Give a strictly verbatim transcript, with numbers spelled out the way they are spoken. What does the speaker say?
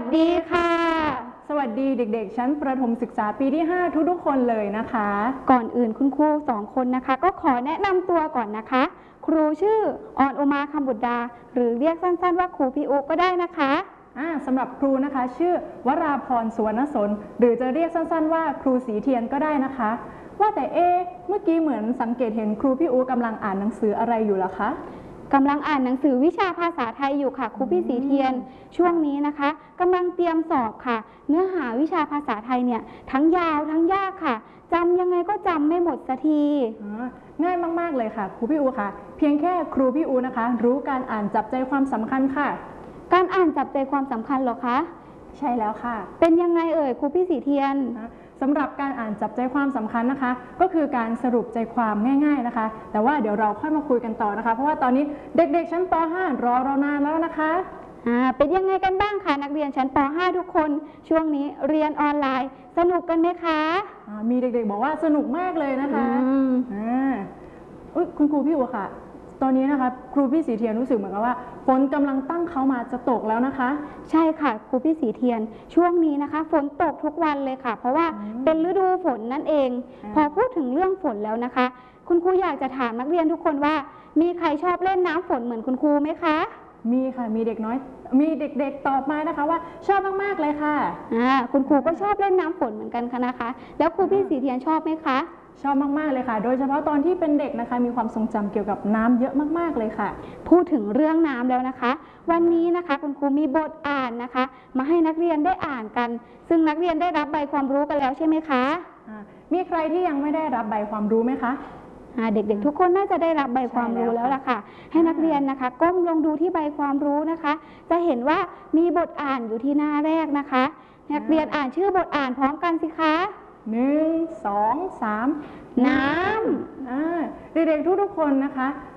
ดีค่ะสวัสดีเด็กๆชั้นประถมศึกษาปีที่ห้าทุกๆคนเลยนะคะก่อนอื่นคุณครูสองคนนะคะก็ขอแนะนำตัวก่อนนะคะครูชื่อออนอุมาคำบุตรดาหรือเรียกสั้นๆว่าครูพี่อุก็ได้นะคะอ่าสำหรับครูนะคะชื่อวราพรสุวรรณสนหรือจะเรียกสั้นๆว่าครูสีเทียนก็ได้นะคะว่าแต่เอเมื่อกี้เหมือนสังเกตเห็นครูพี่อูกำลังอ่านหนังสืออะไรอยู่ล่ะคะกำลังอ่านหนังสือวิชาภาษาไทยอยู่ค่ะครูพี่สีเทียนช่วงนี้นะคะกำลังเตรียมสอบค่ะเนื้อหาวิชาภาษาไทยเนี่ยทั้งยาวทั้งยากค่ะจำยังไงก็จำไม่หมดสักทีง่ายมากๆเลยค่ะครูพี่อูค่ะเพียงแค่ครูพี่อูนะคะรู้การอ่านจับใจความสำคัญค่ะการอ่านจับใจความสำคัญเหรอคะใช่แล้วค่ะเป็นยังไงเอ่ยครูพี่สีเทียนสำหรับการอ่านจับใจความสำคัญนะคะก็คือการสรุปใจความง่ายๆนะคะแต่ว่าเดี๋ยวเราค่อยมาคุยกันต่อนะคะเพราะว่าตอนนี้เด็กๆชั้นป .ห้า รอเรานานแล้วนะคะอ่าเป็นยังไงกันบ้างคะนักเรียนชั้นป .ห้า ทุกคนช่วงนี้เรียนออนไลน์สนุกกันไหมคะมีเด็กๆบอกว่าสนุกมากเลยนะคะอ่าคุณครูพี่อู๋ค่ะตอนนี้นะคะครูพี่สีเทียนรู้สึกเหมือนกับว่าฝนกำลังตั้งเขามาจะตกแล้วนะคะใช่ค่ะครูพี่สีเทียนช่วงนี้นะคะฝนตกทุกวันเลยค่ะเพราะว่าเป็นฤดูฝนนั่นเองพอพูดถึงเรื่องฝนแล้วนะคะคุณครูอยากจะถามนักเรียนทุกคนว่ามีใครชอบเล่นน้ำฝนเหมือนคุณครูไหมคะมีค่ะมีเด็กน้อยมีเด็กๆตอบมานะคะว่าชอบมากๆเลยค่ะอ่าคุณครูก็ชอบเล่นน้ำฝนเหมือนกันค่ะนะคะแล้วครูพี่สีเทียนชอบไหมคะชอบมากๆเลยค่ะโดยเฉพาะตอนที่เป็นเด็กนะคะมีความทรงจำเกี่ยวกับน้ำเยอะมากๆเลยค่ะพูดถึงเรื่องน้ำแล้วนะคะวันนี้นะคะคุณครูมีบทอ่านนะคะมาให้นักเรียนได้อ่านกันซึ่งนักเรียนได้รับใบความรู้กันแล้วใช่ไหมคะมีใครที่ยังไม่ได้รับใบความรู้ไหมคะเด็กๆทุกคนน่าจะได้รับใบความรู้แล้วล่ะค่ะให้นักเรียนนะคะก้มลงดูที่ใบความรู้นะคะจะเห็นว่ามีบทอ่านอยู่ที่หน้าแรกนะคะนักเรียนอ่านชื่อบทอ่านพร้อมกันสิคะหนึ่งสองสามน้ำเด็กๆทุกๆคนนะคะ